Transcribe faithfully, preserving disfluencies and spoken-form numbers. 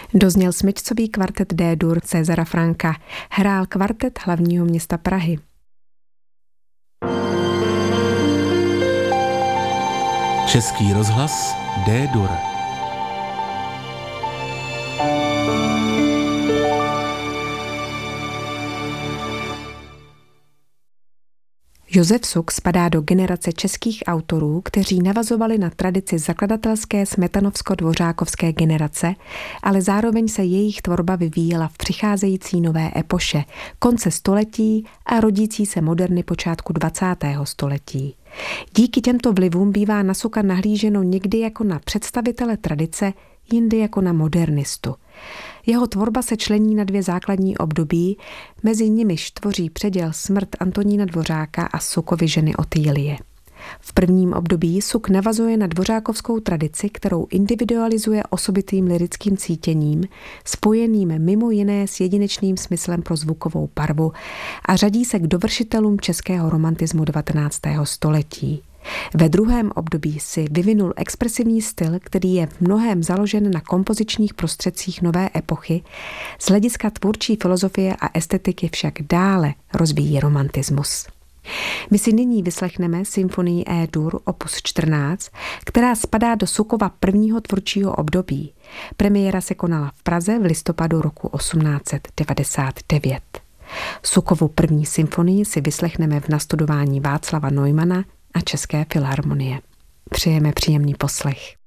Dozněl smyčcový kvartet D-dur Césara Franka. Hrál kvartet hlavního města Prahy. Český rozhlas D-dur. Josef Suk spadá do generace českých autorů, kteří navazovali na tradici zakladatelské smetanovsko-dvořákovské generace, ale zároveň se jejich tvorba vyvíjela v přicházející nové epoše, konce století a rodící se moderny počátku dvacátého století. Díky těmto vlivům bývá na Suka nahlíženo někdy jako na představitele tradice, jindy jako na modernistu. Jeho tvorba se člení na dvě základní období, mezi nimiž tvoří předěl Smrt Antonína Dvořáka a Sukovy ženy Otýlie. V prvním období Suk navazuje na dvořákovskou tradici, kterou individualizuje osobitým lirickým cítěním, spojeným mimo jiné s jedinečným smyslem pro zvukovou barvu a řadí se k dovršitelům českého romantismu devatenáctého století. Ve druhém období si vyvinul expresivní styl, který je v mnohém založen na kompozičních prostředcích nové epochy, z hlediska tvůrčí filozofie a estetiky však dále rozvíjí romantismus. My si nyní vyslechneme symfonii E-dur opus čtrnáct, která spadá do Sukova prvního tvůrčího období. Premiéra se konala v Praze v listopadu roku osmnáct set devadesát devět. Sukovu první symfonii si vyslechneme v nastudování Václava Neumana a České filharmonie. Přejeme příjemný poslech.